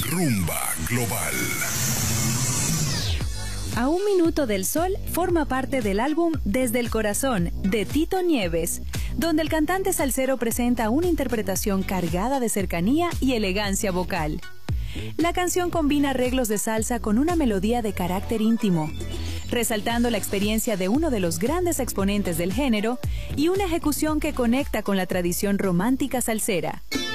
Rumba Global. A un minuto del sol forma parte del álbum Desde el Corazón, de Tito Nieves, donde el cantante salsero presenta una interpretación cargada de cercanía y elegancia vocal. La canción combina arreglos de salsa con una melodía de carácter íntimo, resaltando la experiencia de uno de los grandes exponentes del género y una ejecución que conecta con la tradición romántica salsera.